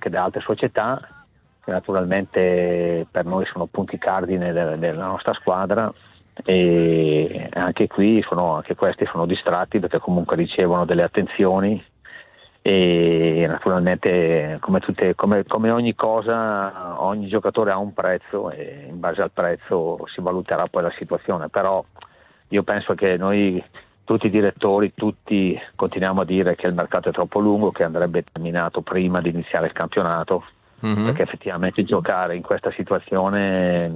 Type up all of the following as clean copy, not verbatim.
anche da altre società, che naturalmente per noi sono punti cardine della nostra squadra, e anche questi sono distratti perché comunque ricevono delle attenzioni, e naturalmente come ogni cosa, ogni giocatore ha un prezzo e in base al prezzo si valuterà poi la situazione. Però io penso che noi tutti i direttori, tutti continuiamo a dire che il mercato è troppo lungo, che andrebbe terminato prima di iniziare il campionato, perché effettivamente giocare in questa situazione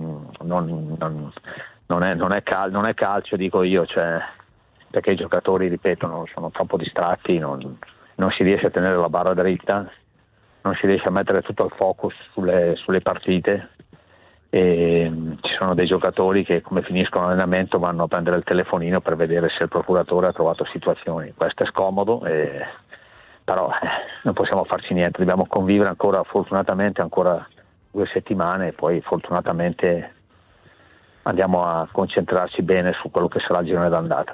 non è calcio, dico io, cioè, perché i giocatori, ripeto, sono troppo distratti, non si riesce a tenere la barra dritta, non si riesce a mettere tutto il focus sulle partite, e ci sono dei giocatori che come finiscono l'allenamento vanno a prendere il telefonino per vedere se il procuratore ha trovato situazioni. Questo è scomodo, però non possiamo farci niente, dobbiamo convivere fortunatamente ancora 2 settimane, e poi fortunatamente andiamo a concentrarci bene su quello che sarà il girone d'andata.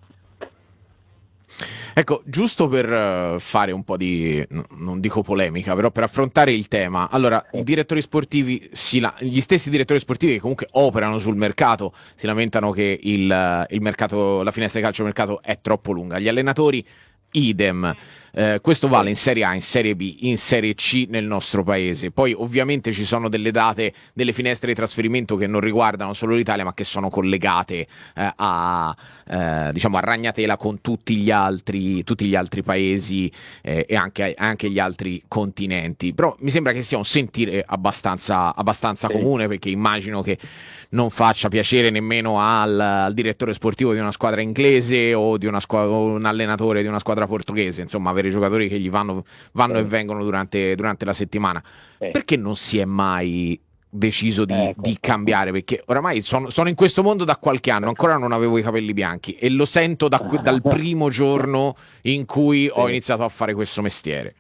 Ecco, giusto per fare un po' di, non dico polemica, però per affrontare il tema. Allora, i direttori sportivi, gli stessi direttori sportivi che comunque operano sul mercato, si lamentano che il mercato, la finestra di calciomercato è troppo lunga. Gli allenatori, idem. Questo vale in Serie A, in Serie B, in Serie C nel nostro paese. Poi ovviamente ci sono delle date, delle finestre di trasferimento che non riguardano solo l'Italia, ma che sono collegate diciamo a ragnatela con tutti gli altri paesi e anche gli altri continenti. Però mi sembra che sia un sentire abbastanza comune, perché immagino che non faccia piacere nemmeno al direttore sportivo di una squadra inglese o di un allenatore di una squadra portoghese, insomma, avere giocatori che gli vanno e vengono durante la settimana. Perché non si è mai deciso di cambiare? Perché oramai sono in questo mondo da qualche anno, ancora non avevo i capelli bianchi, e lo sento dal primo giorno in cui ho iniziato a fare questo mestiere.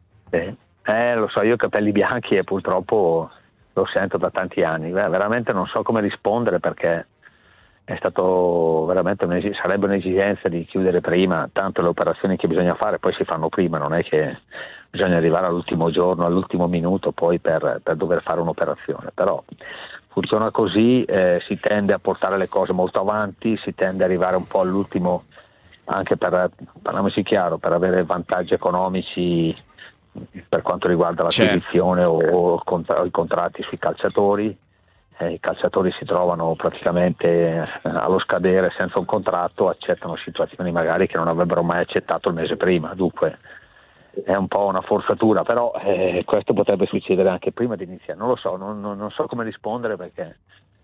Lo so, io ho capelli bianchi e purtroppo lo sento da tanti anni. Veramente non so come rispondere, perché è stato veramente sarebbe un'esigenza di chiudere prima, tanto le operazioni che bisogna fare poi si fanno prima, non è che bisogna arrivare all'ultimo giorno, all'ultimo minuto poi per dover fare un'operazione. Però funziona così, si tende a portare le cose molto avanti, si tende ad arrivare un po' all'ultimo, anche parliamoci chiaro, per avere vantaggi economici per quanto riguarda l'acquisizione o i contratti sui calciatori. I calciatori si trovano praticamente allo scadere senza un contratto, accettano situazioni magari che non avrebbero mai accettato il mese prima, dunque è un po' una forzatura, però questo potrebbe succedere anche prima di iniziare. Non lo so, non so come rispondere, perché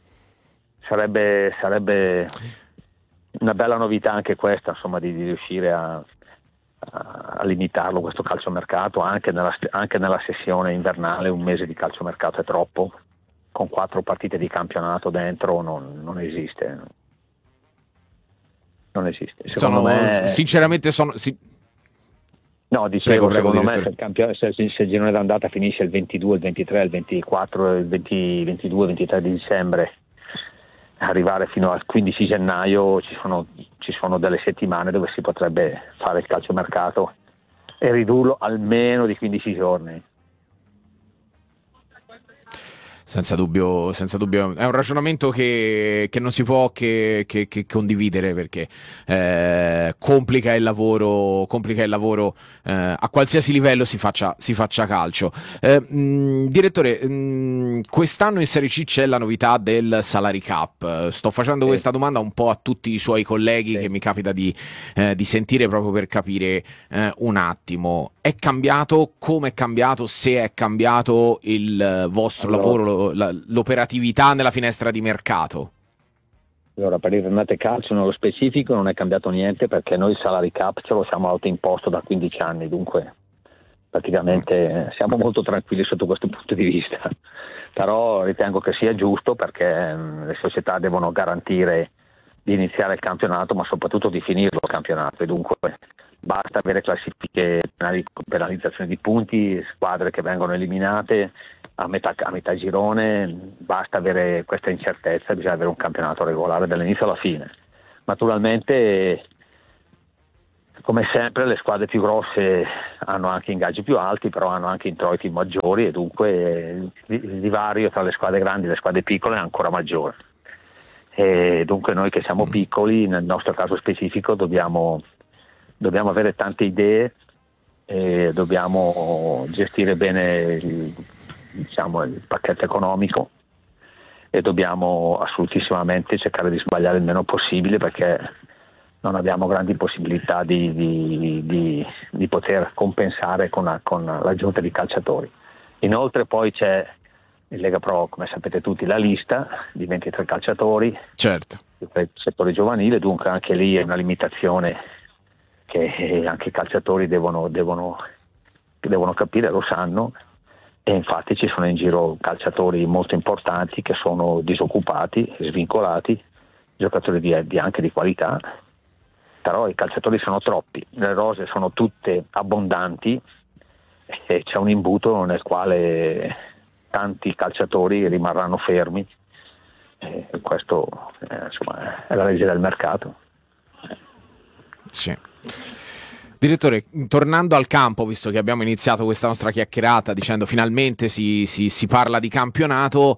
sarebbe una bella novità anche questa, insomma, di riuscire a limitarlo questo calciomercato anche nella sessione invernale. Un mese di calciomercato è troppo, con 4 partite di campionato dentro non esiste. Non esiste. Secondo me, sinceramente no, dicevo, prego, secondo me se il girone d'andata finisce il 22, il 23, il 24, il 22, 23 di dicembre, arrivare fino al 15 gennaio ci sono delle settimane dove si potrebbe fare il calciomercato e ridurlo almeno di 15 giorni. Senza dubbio, è un ragionamento che non si può che condividere, perché complica il lavoro a qualsiasi livello si faccia calcio. Direttore, quest'anno in Serie C c'è la novità del Salary Cap. Sto facendo questa domanda un po' a tutti i suoi colleghi che mi capita di sentire, proprio per capire un attimo. È cambiato? Come è cambiato? Se è cambiato il vostro lavoro, l'operatività nella finestra di mercato? Allora, per il Renate Calcio nello specifico non è cambiato niente, perché noi il salary cap ce lo siamo autoimposto da 15 anni, dunque praticamente siamo molto tranquilli sotto questo punto di vista. Però ritengo che sia giusto, perché le società devono garantire di iniziare il campionato, ma soprattutto di finirlo il campionato, e dunque basta avere classifiche, penalizzazioni di punti, squadre che vengono eliminate a metà girone, basta avere questa incertezza, bisogna avere un campionato regolare dall'inizio alla fine. Naturalmente come sempre le squadre più grosse hanno anche ingaggi più alti, però hanno anche introiti maggiori e dunque il divario tra le squadre grandi e le squadre piccole è ancora maggiore. E dunque noi che siamo piccoli, nel nostro caso specifico, dobbiamo avere tante idee e dobbiamo gestire bene il pacchetto economico e dobbiamo assolutissimamente cercare di sbagliare il meno possibile, perché non abbiamo grandi possibilità di poter compensare con l'aggiunta di calciatori. Inoltre poi c'è in Lega Pro, come sapete tutti, la lista di 23 calciatori, certo, per il settore giovanile, dunque anche lì è una limitazione che anche i calciatori devono capire, lo sanno, e infatti ci sono in giro calciatori molto importanti che sono disoccupati, svincolati, giocatori anche di qualità, però i calciatori sono troppi, le rose sono tutte abbondanti e c'è un imbuto nel quale tanti calciatori rimarranno fermi, e questo insomma, è la legge del mercato. Sì. Direttore, tornando al campo, visto che abbiamo iniziato questa nostra chiacchierata dicendo finalmente si parla di campionato,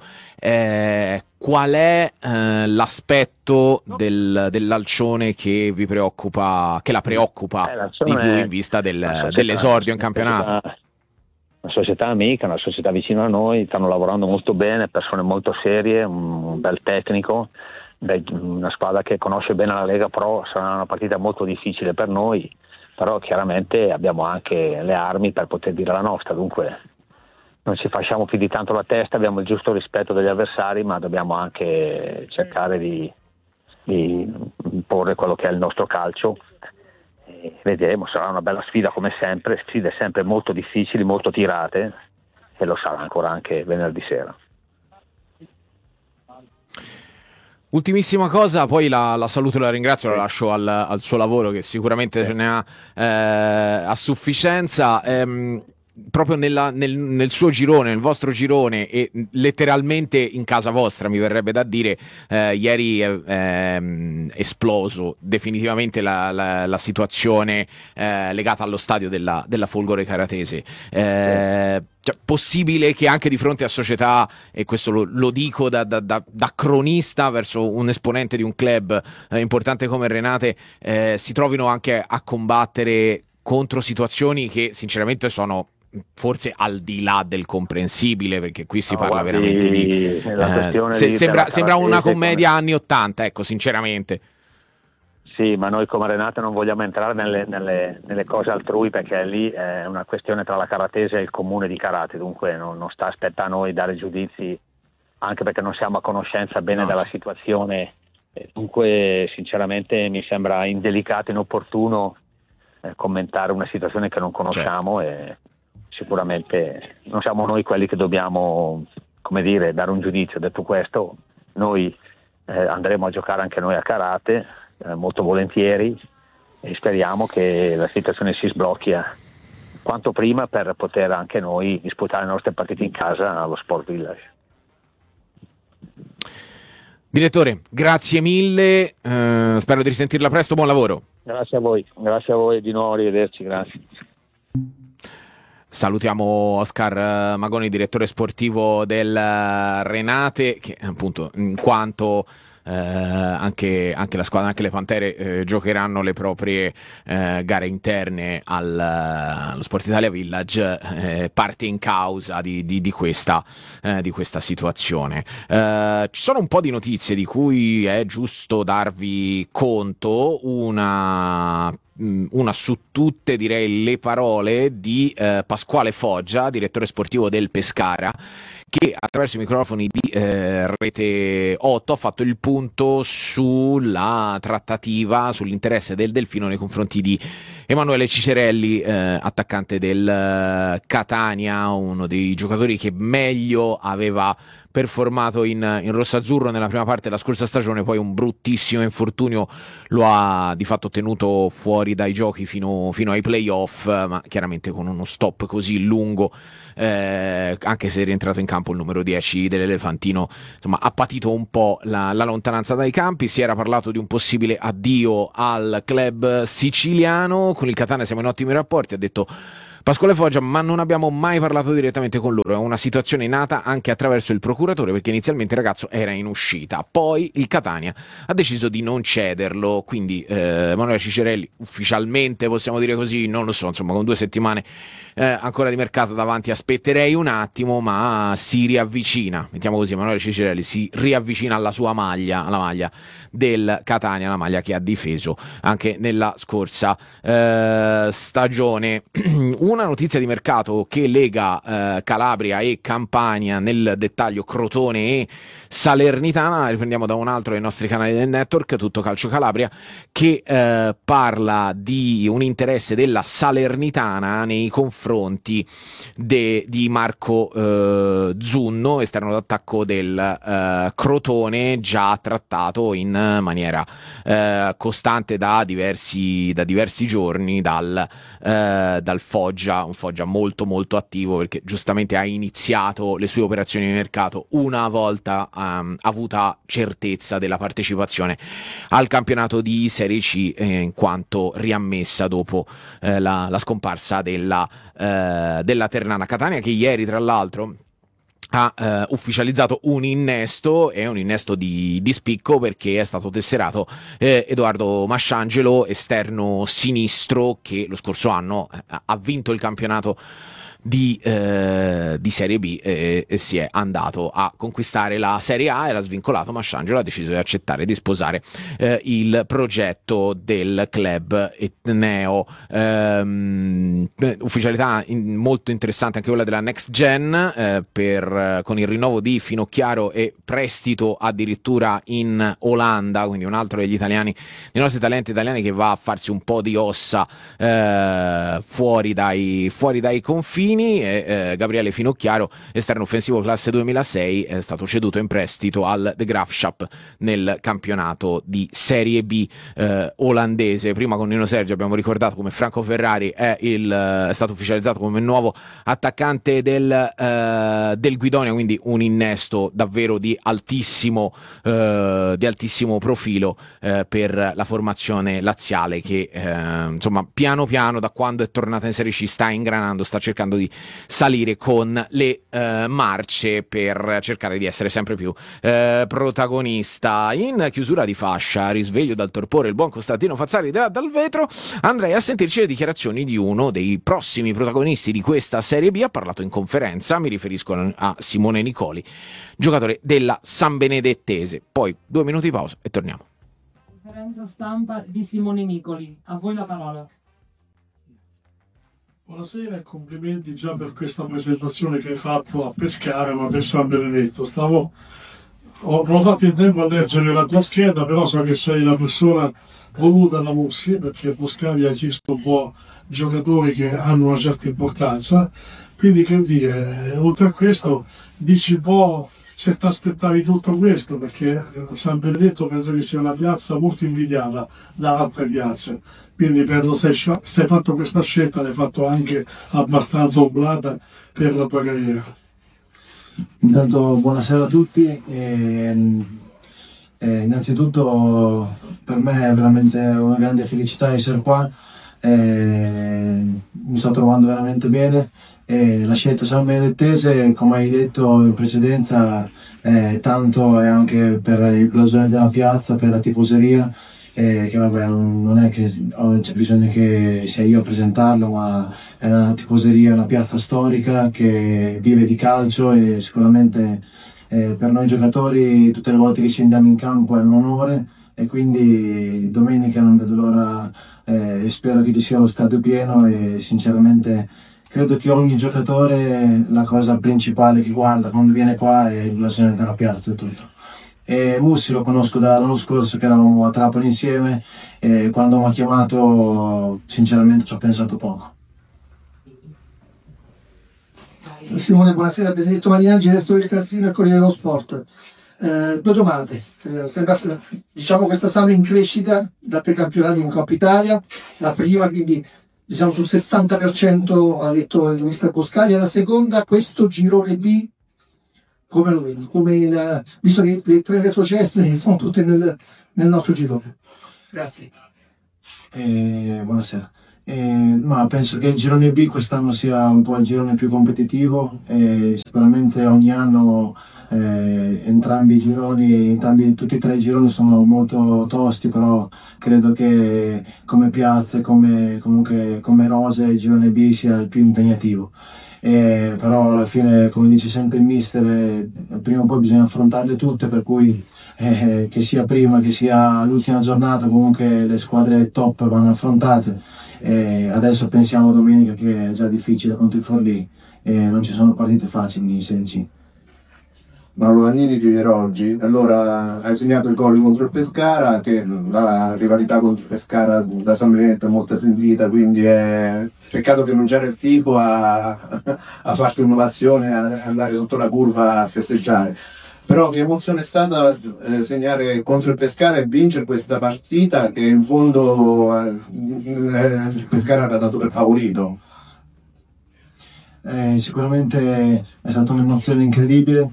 qual è l'aspetto dell'Alcione che vi preoccupa, che la preoccupa di più in vista dell'esordio in campionato? Una società amica, una società vicina a noi, stanno lavorando molto bene, persone molto serie, un bel tecnico, una squadra che conosce bene la Lega Pro. Sarà una partita molto difficile per noi, però chiaramente abbiamo anche le armi per poter dire la nostra, dunque non ci facciamo più di tanto la testa, abbiamo il giusto rispetto degli avversari, ma dobbiamo anche cercare di imporre quello che è il nostro calcio. E vedremo, sarà una bella sfida come sempre, sfide sempre molto difficili, molto tirate, e lo sarà ancora anche venerdì sera. Ultimissima cosa, poi la saluto e la ringrazio, la lascio al suo lavoro, che sicuramente ce ne ha a sufficienza. Proprio nel suo girone, nel vostro girone, e letteralmente in casa vostra, mi verrebbe da dire, ieri è esploso definitivamente la situazione legata allo stadio della Folgore Caratese. Cioè, possibile che anche di fronte a società, e questo lo dico da cronista verso un esponente di un club importante come Renate, si trovino anche a combattere contro situazioni che sinceramente sono forse al di là del comprensibile, perché qui si parla veramente di sembra una commedia anni 80, ecco, sinceramente. Sì, ma noi come Renate non vogliamo entrare nelle cose altrui, perché lì è una questione tra la Caratese e il comune di Carate, dunque non sta a spetta a noi dare giudizi, anche perché non siamo a conoscenza bene della situazione, dunque sinceramente mi sembra indelicato, inopportuno commentare una situazione che non conosciamo. Certo. E sicuramente non siamo noi quelli che dobbiamo, come dire, dare un giudizio. Detto questo, noi andremo a giocare anche noi a Carate, molto volentieri, e speriamo che la situazione si sblocchi quanto prima per poter anche noi disputare le nostre partite in casa allo Sport Village. Direttore, grazie mille, spero di risentirla presto, buon lavoro. Grazie a voi di nuovo, arrivederci, grazie. Salutiamo Oscar Magoni, direttore sportivo del Renate, che appunto in quanto anche la squadra, anche le Pantere giocheranno le proprie gare interne allo Sport Italia Village, parte in causa di questa situazione. Ci sono un po' di notizie di cui è giusto darvi conto, una su tutte direi le parole di Pasquale Foggia, direttore sportivo del Pescara, che attraverso i microfoni di Rete 8 ha fatto il punto sulla trattativa, sull'interesse del Delfino nei confronti di Emanuele Cicerelli, attaccante del Catania, uno dei giocatori che meglio aveva performato in rosso-azzurro nella prima parte della scorsa stagione, poi un bruttissimo infortunio lo ha di fatto tenuto fuori dai giochi fino ai playoff, ma chiaramente con uno stop così lungo, anche se è rientrato in campo il numero 10 dell'Elefantino, insomma ha patito un po' la lontananza dai campi. Si era parlato di un possibile addio al club siciliano, con il Catania siamo in ottimi rapporti, ha detto Pasquale Foggia, ma non abbiamo mai parlato direttamente con loro, è una situazione nata anche attraverso il procuratore, perché inizialmente il ragazzo era in uscita, poi il Catania ha deciso di non cederlo, quindi Emanuele Cicerelli ufficialmente, possiamo dire così, non lo so, insomma con 2 settimane ancora di mercato davanti aspetterei un attimo, ma si riavvicina, mettiamo così, Emanuele Cicerelli si riavvicina alla sua maglia, alla maglia del Catania, la maglia che ha difeso anche nella scorsa stagione. Una notizia di mercato che lega Calabria e Campania, nel dettaglio Crotone e Salernitana, la riprendiamo da un altro dei nostri canali del network, Tutto Calcio Calabria, che parla di un interesse della Salernitana nei confronti di Marco Zunno, esterno d'attacco del Crotone, già trattato in maniera costante da diversi giorni dal Foggia, un Foggia molto molto attivo, perché giustamente ha iniziato le sue operazioni di mercato una volta avuta certezza della partecipazione al campionato di Serie C, in quanto riammessa dopo la scomparsa della Ternana. Catania, che ieri tra l'altro ha ufficializzato un innesto, e un innesto di spicco, perché è stato tesserato Edoardo Masciangelo, esterno sinistro, che lo scorso anno ha vinto il campionato di Serie B e si è andato a conquistare la Serie A. Era svincolato, Masciangelo ha deciso di accettare di sposare il progetto del club etneo. Ufficialità molto interessante anche quella della Next Gen, con il rinnovo di Finocchiaro e prestito addirittura in Olanda, quindi un altro degli nostri talenti italiani che va a farsi un po' di ossa fuori dai confini. Gabriele Finocchiaro, esterno offensivo classe 2006, è stato ceduto in prestito al De Graafschap nel campionato di Serie B olandese. Prima con Nino Sergio abbiamo ricordato come Franco Ferrari è stato ufficializzato come nuovo attaccante del Guidonia, quindi un innesto davvero di altissimo profilo per la formazione laziale, che insomma piano piano, da quando è tornata in Serie C, sta ingranando, sta cercando di salire con le marce per cercare di essere sempre più protagonista. In chiusura di fascia, risveglio dal torpore, il buon Costantino Fazzari dal vetro, andrei a sentirci le dichiarazioni di uno dei prossimi protagonisti di questa Serie B. Ha parlato in conferenza, mi riferisco a Simone Nicoli, giocatore della San Benedettese. Poi 2 minuti di pausa e torniamo. Conferenza stampa di Simone Nicoli, a voi la parola. Buonasera e complimenti già per questa presentazione che hai fatto a Pescara, ma per San Benedetto. Non ho fatto in tempo a leggere la tua scheda, però so che sei la persona voluta da Mussi, perché Boscari ha chiesto un po' giocatori che hanno una certa importanza. Quindi, che dire, oltre a questo, dici un po' se ti aspettavi tutto questo, perché San Benedetto penso che sia una piazza molto invidiata da altre piazze. Quindi penso se hai fatto questa scelta l'hai fatto anche abbastanza oblata per la tua carriera. Intanto buonasera a tutti. Innanzitutto per me è veramente una grande felicità essere qua. Mi sto trovando veramente bene. La scelta San Benedettese, come hai detto in precedenza, tanto è anche per la zona della piazza, per la tifoseria, che vabbè, non è che c'è bisogno che sia io a presentarlo, ma è una tifoseria, una piazza storica che vive di calcio, e sicuramente per noi giocatori tutte le volte che scendiamo in campo è un onore, e quindi domenica non vedo l'ora, spero che ci sia lo stadio pieno, e sinceramente credo che ogni giocatore la cosa principale che guarda quando viene qua è la zona della piazza e tutto. E Mussi lo conosco dall'anno scorso che eravamo a Trapani insieme e quando mi ha chiamato sinceramente ci ho pensato poco. Simone, buonasera, Benedetto Marinaggi, Resto del Carlino e Corriere dello Sport. Due domande. Diciamo questa sala in crescita da precampionati in Coppa Italia, la prima quindi diciamo sul 60% ha detto il mister Boscaglia, la seconda questo girone B come lo vedi? Visto che le 3 retrocesse sono tutte nel nostro girone. Grazie. Buonasera. Ma penso che il girone B quest'anno sia un po' il girone più competitivo e sicuramente ogni anno tutti e 3 i gironi sono molto tosti, però credo che come piazze, come rose il girone B sia il più impegnativo. Però alla fine, come dice sempre il mister, prima o poi bisogna affrontarle tutte, per cui che sia prima che sia l'ultima giornata comunque le squadre top vanno affrontate. Adesso pensiamo a domenica che è già difficile contro il Forlì e non ci sono partite facili in Serie C. Mauro Agnini di oggi, allora hai segnato il gol contro il Pescara, che la rivalità contro il Pescara da San Benedetto è molto sentita, quindi è peccato che non c'era il tifo a farti un'ovazione, a andare sotto la curva a festeggiare. Però che emozione è stata segnare contro il Pescara e vincere questa partita che in fondo il Pescara aveva dato per favorito. Sicuramente è stata un'emozione incredibile.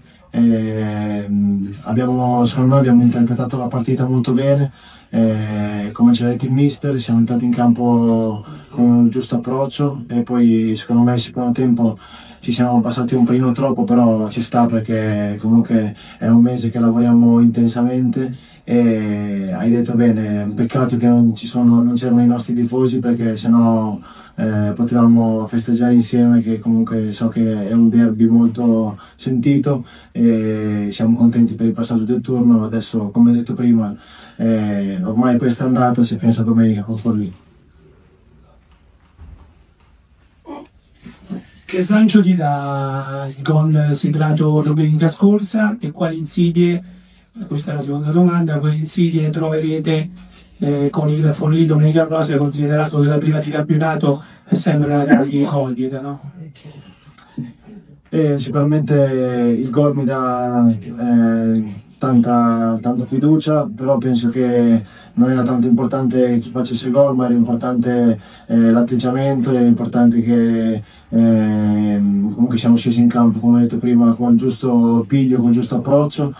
Secondo me abbiamo interpretato la partita molto bene, come ci ha detto il mister, siamo entrati in campo con il giusto approccio e poi secondo me il secondo tempo ci siamo passati un pelino troppo, però ci sta perché comunque è un mese che lavoriamo intensamente e hai detto bene, peccato che non c'erano i nostri tifosi perché sennò potevamo festeggiare insieme, che comunque so che è un derby molto sentito e siamo contenti per il passaggio del turno. Adesso, come detto prima, ormai questa è andata, si pensa domenica con Forlì. Che slancio ti dà il gol siglato domenica scorsa e quali insidie, questa è la seconda domanda, quali insidie troverete con il Forlì domenica prossima, considerato che la prima di campionato è sempre la gara di Colgate, no? Sicuramente il gol mi dà tanta fiducia, però penso che non era tanto importante chi facesse gol, ma era importante l'atteggiamento, era importante che comunque siamo scesi in campo, come ho detto prima, con il giusto piglio, con il giusto approccio.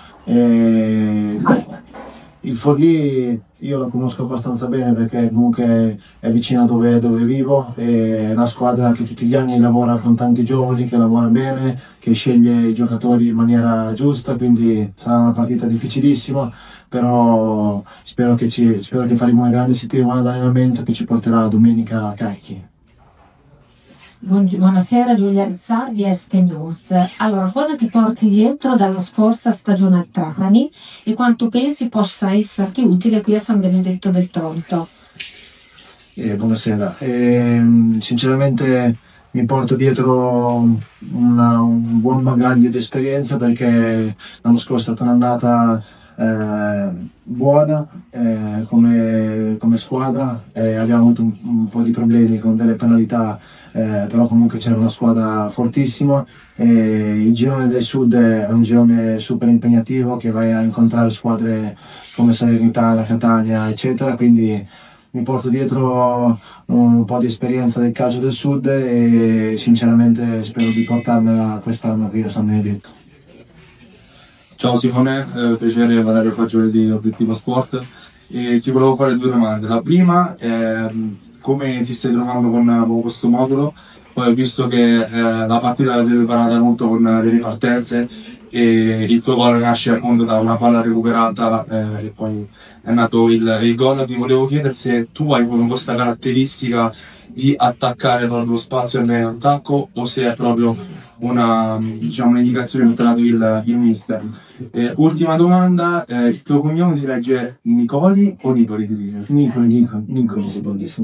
Il Forlì io lo conosco abbastanza bene perché comunque è vicino a dove vivo, è una squadra che tutti gli anni lavora con tanti giovani, che lavora bene, che sceglie i giocatori in maniera giusta, quindi sarà una partita difficilissima, però spero che faremo una grande settimana di allenamento che ci porterà domenica carichi. Buonasera, Giulia Rizzardi, Este News. Allora, cosa ti porti dietro dalla scorsa stagione al Trapani e quanto pensi possa esserti utile qui a San Benedetto del Tronto? Buonasera. Sinceramente mi porto dietro un buon bagaglio di esperienza perché l'anno scorso è stata un'annata buona come squadra, abbiamo avuto un po' di problemi con delle penalità, però comunque c'era una squadra fortissima. Il girone del sud è un girone super impegnativo che vai a incontrare squadre come Salernitana, Catania eccetera, quindi mi porto dietro un po' di esperienza del calcio del sud e sinceramente spero di portarmela quest'anno qui a San Benedetto. Ciao Simone, piacere Valerio Fagioli di Obiettivo Sport e ti volevo fare 2 domande. La prima è come ti stai trovando con questo modulo, poi ho visto che la partita l'avete preparata molto con le ripartenze e il tuo gol nasce appunto da una palla recuperata e poi è nato il gol. Ti volevo chiedere se tu hai questa caratteristica di attaccare proprio spazio nell'attacco o se è proprio un'indicazione che ti ha dato il mister. Ultima domanda, il tuo cognome si legge Nicoli o Nicoli si dice? Nicoli si dice.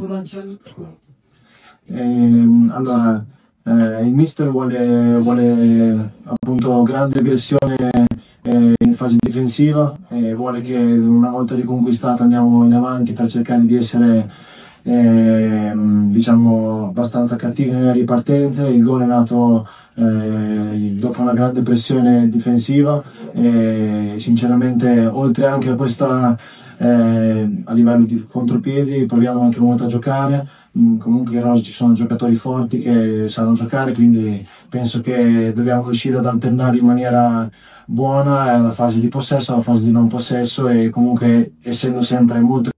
Allora, il mister vuole appunto grande aggressione in fase difensiva, vuole che una volta riconquistata andiamo in avanti per cercare di essere diciamo abbastanza cattivi nelle ripartenze. Il gol è nato dopo una grande pressione difensiva e sinceramente oltre anche a questa a livello di contropiedi proviamo anche molto a giocare. Comunque in rosa ci sono giocatori forti che sanno giocare, quindi penso che dobbiamo riuscire ad alternare in maniera buona la fase di possesso alla fase di non possesso, e comunque essendo sempre molto